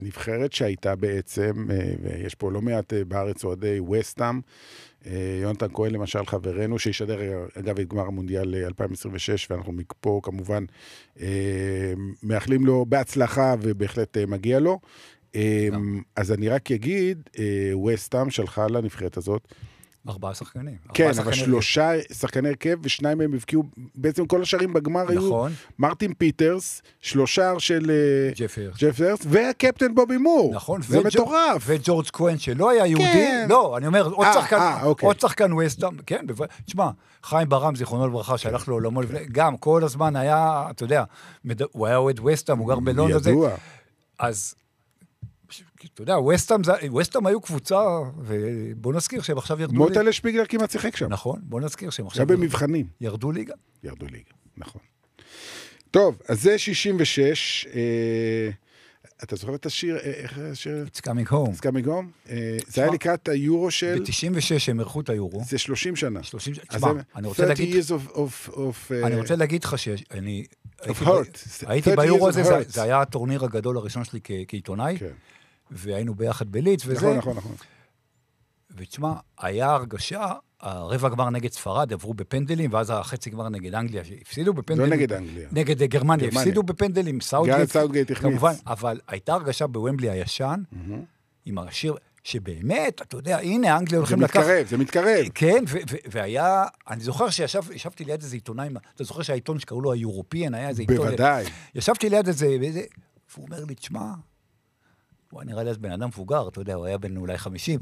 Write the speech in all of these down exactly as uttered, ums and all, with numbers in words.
נבחרת שהייתה בעצם, ויש פה לא מעט בארץ אוהדי וסטהאם, יונתן כהן למשל חברנו, שישדר אגב את גמר המונדיאל אלפיים עשרים ושש, ואנחנו מפה כמובן מאחלים לו בהצלחה ובהחלט מגיע לו. אז אני רק אגיד, וסטהאם שלחה לנבחרת הזאת, ארבעה שחקנים. כן, אבל שלושה שחקני הרכב, ושניים מהם הבקיעו, בעצם כל השערים בגמר היו מרטין פיטרס, שלושה של ג'ף הרסט, והקפטן בובי מור. נכון. זה מטורף. וג'ורג' כהן שלא היה יהודי, לא, אני אומר, עוד שחקן וסטהאם, כן, תשמע, חיים ברם, זיכרונו לברכה, שהלך לו לעולמו, גם כל הזמן היה, אתה יודע, הוא היה אוהד וסטהאם, הוא גר בלונדון, ידוע. אז אתה יודע, וסטהאם היו קבוצה, ובוא נזכיר שהם עכשיו ירדו ליגה. מוטלה שפיגלר כמעט שיחק שם. נכון, בוא נזכיר שהם עכשיו ירדו במבחנים. ירדו ליגה. ירדו ליגה, נכון. טוב, אז זה שישים ושש, אתה זוכר את השיר, איך השיר? It's coming home. It's coming home. זה היה לקראת היורו של... ב-תשעים ושש הם ערכו את היורו. זה שלושים שנה. שלושים שנה. תשמע, אני רוצה להגיד... אני רוצה להגיד לך שאני... הייתי ביורו הזה, זה היה הטורניר הגדול הראשון שלי כעיתונאי, והיינו ביחד בליץ וזה. נכון, נכון, נכון. ותשמע, היה הרגשה, הרבע גמר נגד ספרד, עברו בפנדלים, ואז החצי גמר נגד אנגליה, שהפסידו בפנדלים. לא נגד אנגליה. נגד גרמניה, הפסידו בפנדלים, סאוטגייט. סאוטגייט החמיץ. כמובן, אבל הייתה הרגשה בוומבלי הישן, עם השיר, שבאמת, אתה יודע, הנה, אנגליה הולכים לקחת... זה מתקרב, זה מתקרב. כן, והיה, אני זוכר שישבתי ליד איזה עיתונאי, אתה זוכר שהעיתון שקראו לו היורופיאן, היה איזה עיתון... בוודאי. ישבתי ליד איזה, והוא אומר לי, תשמע, הוא נראה לי אז בן אדם מבוגר, אתה יודע, הוא היה בן אולי חמישים.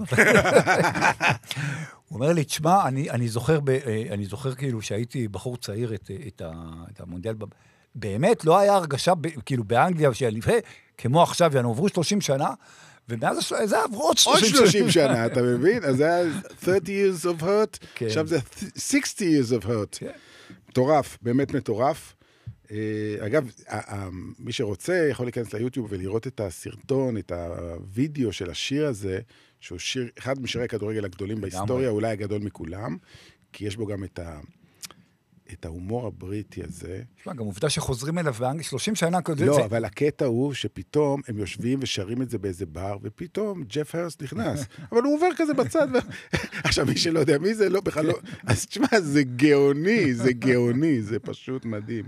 הוא אומר לי, תשמע, אני, אני זוכר, אני זוכר כאילו שהייתי בחור צעיר את, את, את המונדיאל, באמת לא היה הרגשה, כאילו באנגליה, כמו עכשיו, ינו, עברו שלושים שנה, ומאז זה עברו עוד שלושים שנה, אתה מבין? אז זה היה thirty years of hurt, עכשיו זה sixty years of hurt. מטורף, באמת מטורף. אגב, מי שרוצה יכול להיכנס ליוטיוב ולראות את הסרטון, את הוידאו של השיר הזה, שהוא שיר, אחד משירי הכדורגל הגדולים בהיסטוריה, אולי הגדול מכולם, כי יש בו גם את ה... את ההומור הבריטי הזה. גם עובדה שחוזרים אליו באנגליה, שלושים שנה... לא, אבל הקטע הוא שפתאום הם יושבים ושרים את זה באיזה בר, ופתאום ג'ף הרסט נכנס. אבל הוא עובר כזה בצד, עכשיו מי שלא יודע מי זה, לא, בכלל לא... אז תשמע, זה גאוני, זה גאוני, זה פשוט מדהים.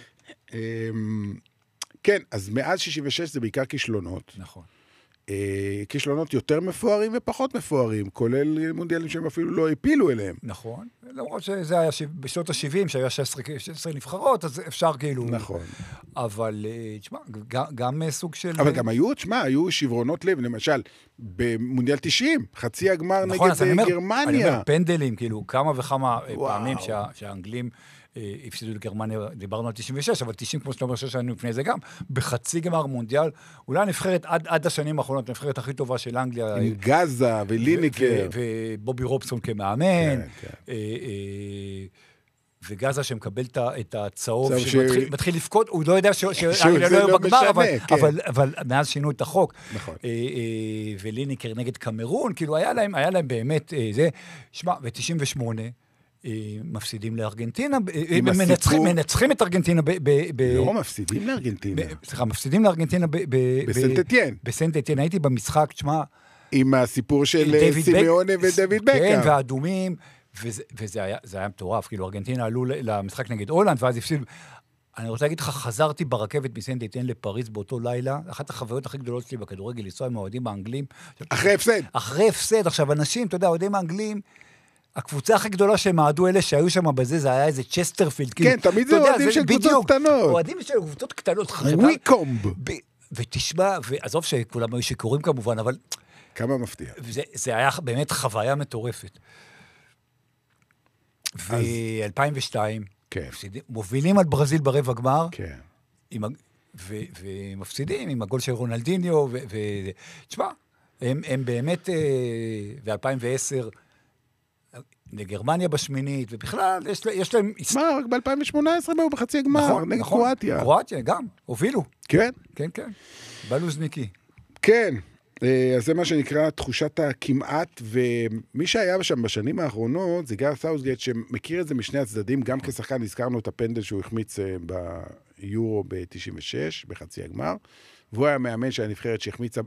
כן, אז מאז שישים ושש זה בעיקר כישלונות. נכון. כישלונות יותר מפוארים ופחות מפוארים, כולל מונדיאלים שהם אפילו לא הפילו אליהם. נכון. למרות שזה היה בשנות ה-שבעים, שהיה שש עשרה נבחרות, אז אפשר כאילו... נכון. אבל, תשמע, גם סוג של... אבל גם היו, תשמע, היו שברונות לב, למשל, במונדיאל תשעים, חצי הגמר נגד גרמניה. אני אומר, פנדלים, כאילו, כמה וכמה פעמים שהאנגלים... הפסידו לגרמניה, דיברנו על תשעים ושש, אבל תשעים, כמו שאתה אומר, שש שנים לפני זה גם, בחצי גמר מונדיאל, אולי הנבחרת, עד, עד השנים האחרונות, הנבחרת הכי טובה של אנגליה. עם גזה וליניקר. ובובי רובסון כמאמן. כן, כן. וגזה שמקבל את הצהוב, שמתחיל לפקוד, הוא לא יודע שאנגליה לא יהיה בגמר, אבל מאז שינו את החוק. נכון. וליניקר נגד קמרון, כאילו היה להם באמת זה, שמע, ב-תשעים ושמונה, מפסידים לארגנטינה, מנצחים את ארגנטינה לא, מפסידים לארגנטינה. סליחה, מפסידים לארגנטינה בסנט אתיין. בסנט אתיין, הייתי במשחק, תשמע... עם הסיפור של סימיונה ודויד בקה. כן, והאדומים, וזה היה מטורף, כאילו ארגנטינה עלו למשחק נגד הולנד, ואז הפסידו... אני רוצה להגיד לך, חזרתי ברכבת מסנט אתיין לפריז באותו לילה, אחת החוויות הכי גדולות שלי בכדורגל, לנסוע עם האוהדים האנגלים. אחרי הפסד. אחרי הפסד, עכשיו אנשים, אתה יודע, האוהדים האנגלים, הקבוצה הכי גדולה שהם עדו אלה שהיו שם בזה, זה היה איזה צ'סטרפילד. כן, תמיד זה אוהדים של קבוצות קטנות. אוהדים של קבוצות קטנות. וויקומב. ותשמע, ועזוב שכולם היו שיכורים כמובן, אבל... כמה מפתיע. זה היה באמת חוויה מטורפת. ו-אלפיים ושתיים, מובילים על ברזיל ברבע גמר, ומפסידים עם הגול של רונלדיניו, ותשמע, הם באמת, ו-אלפיים ועשר, לגרמניה בשמינית, ובכלל, יש להם... מה, רק ב-אלפיים ושמונה עשרה באו בחצי הגמר, נגד קרואטיה. קרואטיה, גם, הובילו. כן? כן, כן. בלוזניקי. כן, אז זה מה שנקרא תחושת הכמעט, ומי שהיה שם בשנים האחרונות, זה גארת סאות'גייט, שמכיר את זה משני הצדדים, גם כשחקן הזכרנו את הפנדל שהוא החמיץ ביורו ב-תשעים ושש, בחצי הגמר, והוא היה מאמן של הנבחרת שהחמיצה